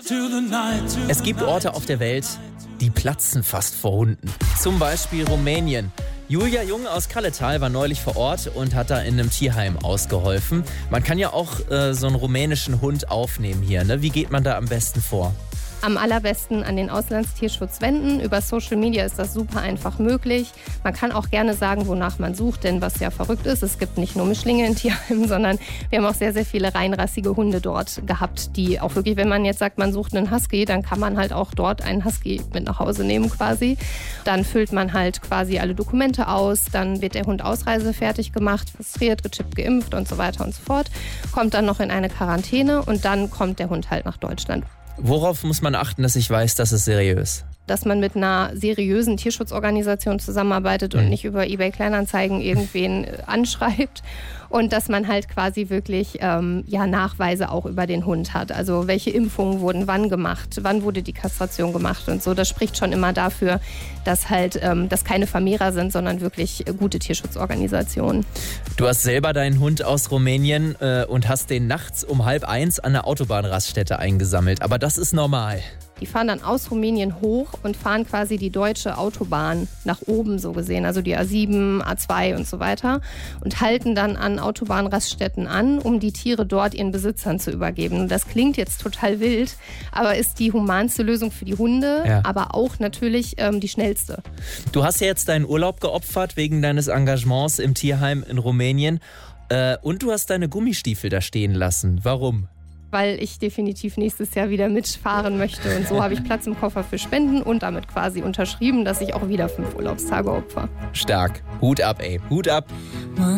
Es gibt Orte auf der Welt, die platzen fast vor Hunden. Zum Beispiel Rumänien. Julia Jung aus Kalletal war neulich vor Ort und hat da in einem Tierheim ausgeholfen. Man kann ja auch so einen rumänischen Hund aufnehmen hier, ne? Wie geht man da am besten vor? Am allerbesten an den Auslandstierschutz wenden. Über Social Media ist das super einfach möglich. Man kann auch gerne sagen, wonach man sucht, denn was ja verrückt ist, es gibt nicht nur Mischlinge in Tierheimen, sondern wir haben auch sehr, sehr viele reinrassige Hunde dort gehabt, die auch wirklich, wenn man jetzt sagt, man sucht einen Husky, dann kann man halt auch dort einen Husky mit nach Hause nehmen quasi. Dann füllt man halt quasi alle Dokumente aus, dann wird der Hund ausreisefertig gemacht, kastriert, gechippt, geimpft und so weiter und so fort, kommt dann noch in eine Quarantäne und dann kommt der Hund halt nach Deutschland. Worauf muss man achten, dass ich weiß, das ist seriös? Dass man mit einer seriösen Tierschutzorganisation zusammenarbeitet und nicht über eBay-Kleinanzeigen irgendwen anschreibt. Und dass man halt quasi wirklich Nachweise auch über den Hund hat. Also welche Impfungen wurden wann gemacht, wann wurde die Kastration gemacht und so. Das spricht schon immer dafür, dass halt das keine Vermehrer sind, sondern wirklich gute Tierschutzorganisationen. Du hast selber deinen Hund aus Rumänien und hast den nachts um 12:30 an der Autobahnraststätte eingesammelt. Aber das ist normal. Die fahren dann aus Rumänien hoch und fahren quasi die deutsche Autobahn nach oben so gesehen, also die A7, A2 und so weiter und halten dann an Autobahnraststätten an, um die Tiere dort ihren Besitzern zu übergeben. Und das klingt jetzt total wild, aber ist die humanste Lösung für die Hunde, aber auch natürlich die schnellste. Du hast ja jetzt deinen Urlaub geopfert wegen deines Engagements im Tierheim in Rumänien und du hast deine Gummistiefel da stehen lassen. Warum? Weil ich definitiv nächstes Jahr wieder mitfahren möchte. Und so habe ich Platz im Koffer für Spenden und damit quasi unterschrieben, dass ich auch wieder 5 Urlaubstage opfer. Stark. Hut ab, ey. Hut ab.